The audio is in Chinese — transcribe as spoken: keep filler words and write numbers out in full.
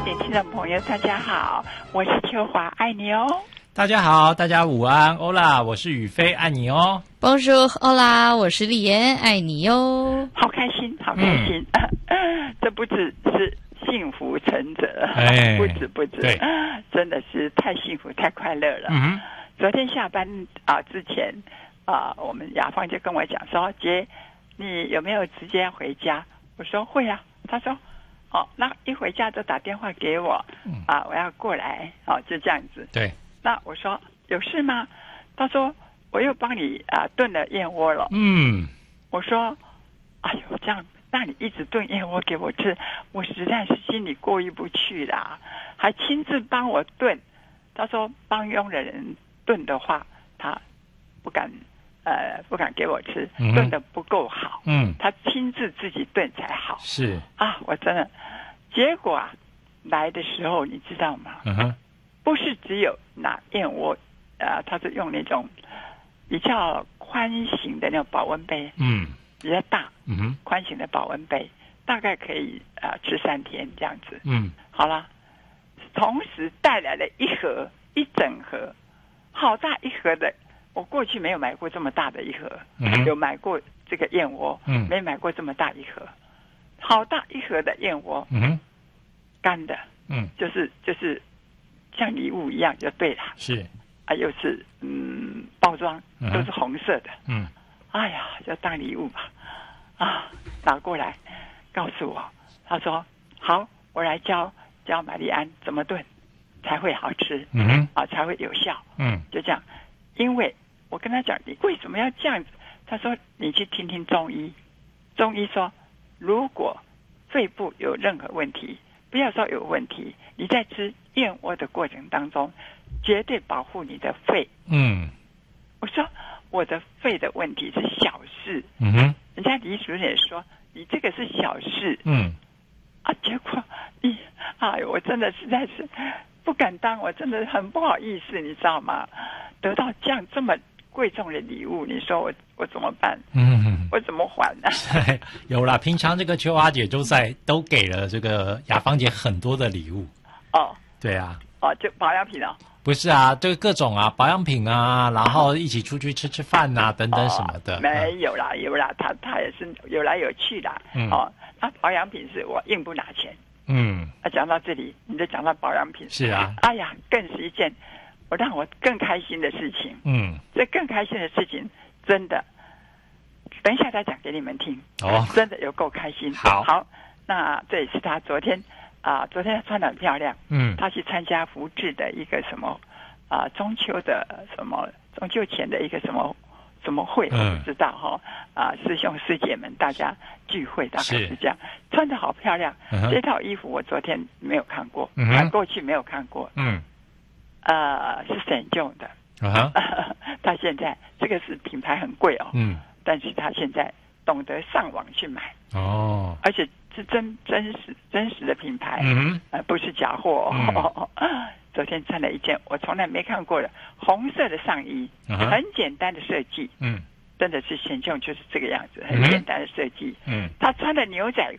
点听众朋友，大家好，我是秋华，爱你哦。 大家好，大家午安，欧啦，我是宇飞，爱你哦。 Bonjour， 欧啦，我是丽妍，爱你哟。 好开心，好开心，嗯、这不只是幸福成者， 哎、 不止不止， 对， 真的是太幸福太快乐了。 嗯昨天下班啊、呃、之前啊、呃，我们雅芳就跟我讲说，姐，你有没有直接回家？我说会啊。他说，哦，那一回家就打电话给我，啊，我要过来，哦，就这样子。 对。 那我说有事吗？他说我又帮你啊炖了燕窝了。 嗯。 我说，哎呦，这样让你一直炖燕窝给我吃，我实在是心里过意不去啦，还亲自帮我炖。他说帮佣的人炖的话，他不敢呃不敢给我吃， 嗯、 炖的不够好。 嗯， 他亲自自己炖才好。 是啊，我真的，结果啊来的时候你知道吗？ 嗯哼， 不是只有拿燕窝，呃，他是用那种比较宽型的那种保温杯， 嗯， 比较大， 嗯哼， 宽型的保温杯，大概可以啊、呃、吃三天这样子。 嗯， 好了，同时带来了一盒一整盒，好大一盒的，我过去没有买过这么大的一盒， 嗯、 有买过这个燕窝， 嗯， 没买过这么大一盒，好大一盒的燕窝， 嗯哼， 干的， 嗯， 就是就是像礼物一样就对了， 是啊，又是嗯包装都是红色的， 嗯， 哎呀，就当礼物吧，啊，拿过来告诉我，他说好，我来教教玛丽安怎么炖才会好吃， 嗯哼， 啊，才会有效， 嗯， 就这样，因为我跟他讲，你为什么要这样子？他说你去听听中医，中医说如果肺部有任何问题，不要说有问题，你在吃燕窝的过程当中，绝对保护你的肺。 嗯， 我说我的肺的问题是小事， 嗯哼， 人家李主任说你这个是小事， 嗯， 啊，结果你，哎呦，我真的实在是不敢当，我真的很不好意思，你知道吗？得到这样这么贵重的礼物，你说我我怎么办？ 嗯， 我怎么还呢？ 有啦，平常这个秋华姐都在都给了这个雅芳姐很多的礼物。 哦， 对啊， 哦，就保养品哦。 不是啊，这个各种啊保养品啊，然后一起出去吃吃饭啊等等什么的。 哦、没有啦，有啦，他他也是有来有去啦。 嗯、 哦，那保养品是我硬不拿钱。 嗯， 啊，讲到这里，你就讲到保养品。 是啊。 哎呀，更是一件我让我更开心的事情。 嗯， 这更开心的事情，真的，等一下再讲给你们听。 哦， 真的有够开心。 好， 好，那这也是他昨天啊、呃，昨天他穿得很漂亮。 嗯， 他去参加福智的一个什么啊、呃、中秋的什么中秋前的一个什么什么会， 嗯、 我不知道哈啊、呃、师兄师姐们大家聚会大概是这样，穿得好漂亮。 嗯、 这套衣服我昨天没有看过， 嗯、 啊，过去没有看过。 嗯， 呃，是沈用的。 啊他现在这个是品牌很贵哦。 嗯， 但是他现在懂得上网去买哦， 而且是真真实真实的品牌， 嗯， 呃，不是假货、哦。嗯、昨天穿了一件我从来没看过的红色的上衣， 嗯、 很简单的设计， 嗯， 真的是显用就是这个样子，很简单的设计。 嗯， 他穿的牛仔